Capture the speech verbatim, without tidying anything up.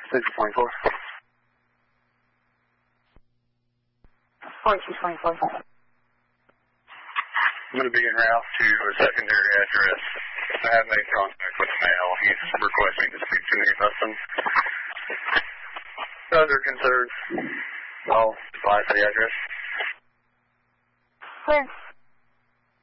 six twenty-four. forty-two twenty-four. I'm going to be en route to a secondary address. I have made contact with the male. He's requesting to speak to me about some other concerns. I'll advise the address. Where?